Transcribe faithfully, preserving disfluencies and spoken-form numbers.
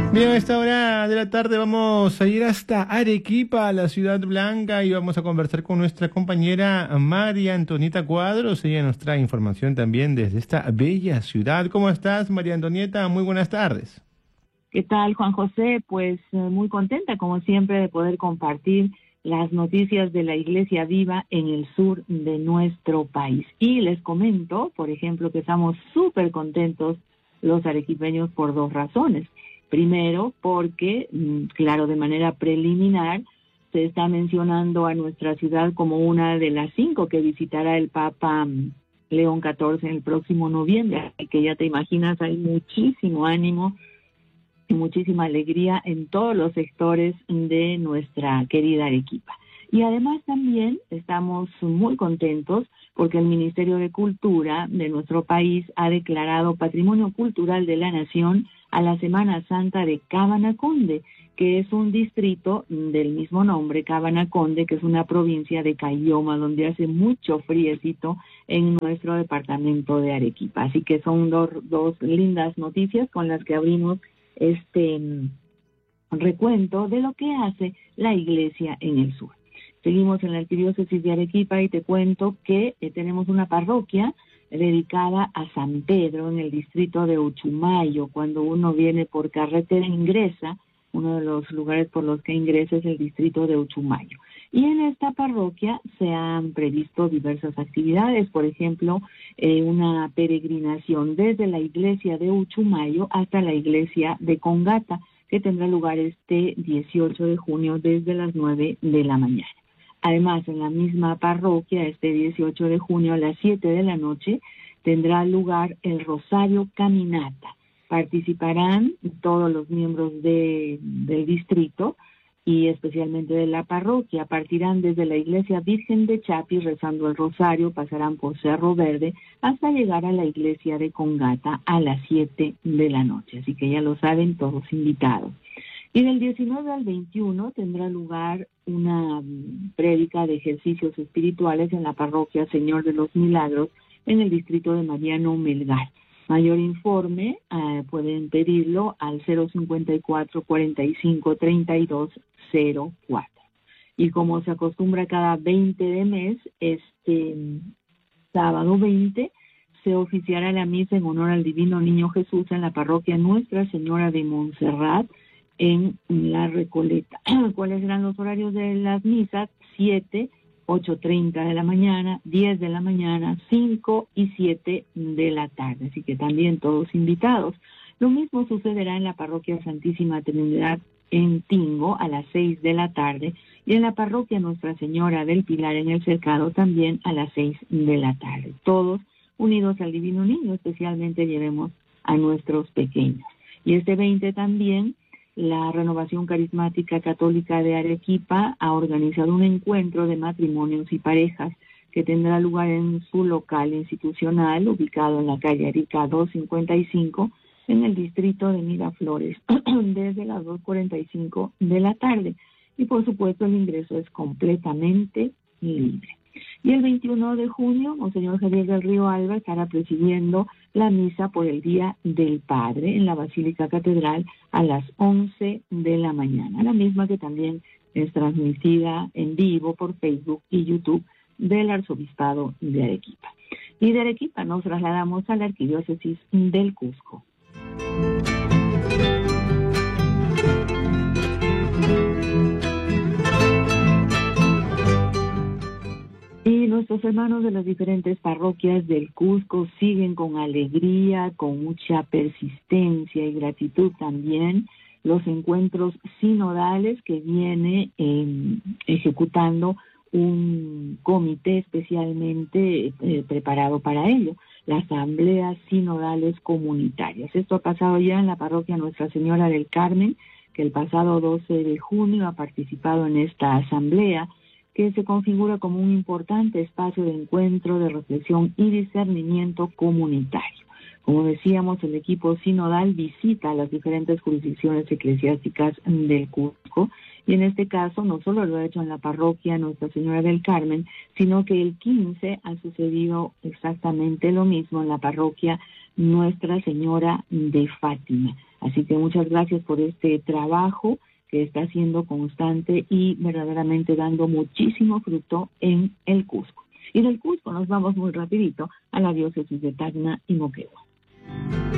Bien, a esta hora de la tarde vamos a ir hasta Arequipa, la ciudad blanca, y vamos a conversar con nuestra compañera María Antonieta Cuadros. Ella nos trae información también desde esta bella ciudad. ¿Cómo estás, María Antonieta? Muy buenas tardes. ¿Qué tal, Juan José? Pues eh, muy contenta, como siempre, de poder compartir las noticias de la Iglesia Viva en el sur de nuestro país. Y les comento, por ejemplo, que estamos súper contentos los arequipeños por dos razones. Primero, porque, claro, de manera preliminar, se está mencionando a nuestra ciudad como una de las cinco que visitará el Papa León catorce en el próximo noviembre, así que ya te imaginas, hay muchísimo ánimo y muchísima alegría en todos los sectores de nuestra querida Arequipa. Y además también estamos muy contentos porque el Ministerio de Cultura de nuestro país ha declarado Patrimonio Cultural de la Nación a la Semana Santa de Cabanaconde, que es un distrito del mismo nombre, Cabanaconde, que es una provincia de Cayoma, donde hace mucho friecito en nuestro departamento de Arequipa. Así que son dos, dos lindas noticias con las que abrimos este recuento de lo que hace la Iglesia en el sur. Seguimos en la Arquidiócesis de Arequipa y te cuento que eh, tenemos una parroquia dedicada a San Pedro en el distrito de Uchumayo. Cuando uno viene por carretera ingresa, uno de los lugares por los que ingresa es el distrito de Uchumayo. Y en esta parroquia se han previsto diversas actividades, por ejemplo, eh, una peregrinación desde la iglesia de Uchumayo hasta la iglesia de Congata, que tendrá lugar este dieciocho de junio desde las nueve de la mañana. Además, en la misma parroquia, este dieciocho de junio a las siete de la noche, tendrá lugar el Rosario Caminata. Participarán todos los miembros de, del distrito y especialmente de la parroquia. Partirán desde la iglesia Virgen de Chapi rezando el rosario, pasarán por Cerro Verde hasta llegar a la iglesia de Congata a las siete de la noche. Así que ya lo saben, todos invitados. Y del diecinueve al veintiuno tendrá lugar una prédica de ejercicios espirituales en la parroquia Señor de los Milagros en el distrito de Mariano Melgar. Mayor informe eh, pueden pedirlo al cero cincuenta y cuatro, cuarenta y cinco, treinta y dos cero cuatro. Y como se acostumbra cada veinte de mes, este sábado veinte se oficiará la misa en honor al Divino Niño Jesús en la parroquia Nuestra Señora de Montserrat en La Recoleta. ¿Cuáles serán los horarios de las misas? siete, ocho treinta de la mañana, diez de la mañana, cinco y siete de la tarde. Así que también todos invitados. Lo mismo sucederá en la parroquia Santísima Trinidad en Tingo a las seis de la tarde y en la parroquia Nuestra Señora del Pilar en El Cercado también a las seis de la tarde. Todos unidos al Divino Niño, especialmente llevemos a nuestros pequeños. Y este veinte también, la Renovación Carismática Católica de Arequipa ha organizado un encuentro de matrimonios y parejas que tendrá lugar en su local institucional, ubicado en la calle Arica doscientos cincuenta y cinco, en el distrito de Miraflores, desde las dos cuarenta y cinco de la tarde. Y por supuesto el ingreso es completamente libre. Y el veintiuno de junio, Monseñor Javier del Río Alba estará presidiendo la misa por el Día del Padre en la Basílica Catedral a las once de la mañana, la misma que también es transmitida en vivo por Facebook y YouTube del Arzobispado de Arequipa. Y de Arequipa nos trasladamos a la Arquidiócesis del Cusco. Y nuestros hermanos de las diferentes parroquias del Cusco siguen con alegría, con mucha persistencia y gratitud también los encuentros sinodales que viene eh, ejecutando un comité especialmente eh, preparado para ello, las asambleas sinodales comunitarias. Esto ha pasado ya en la parroquia Nuestra Señora del Carmen, que el pasado doce de junio ha participado en esta asamblea, que se configura como un importante espacio de encuentro, de reflexión y discernimiento comunitario. Como decíamos, el equipo sinodal visita las diferentes jurisdicciones eclesiásticas del Cusco y en este caso no solo lo ha hecho en la parroquia Nuestra Señora del Carmen, sino que el quince ha sucedido exactamente lo mismo en la parroquia Nuestra Señora de Fátima. Así que muchas gracias por este trabajo que está siendo constante y verdaderamente dando muchísimo fruto en el Cusco. Y del Cusco nos vamos muy rapidito a la diócesis de Tacna y Moquegua.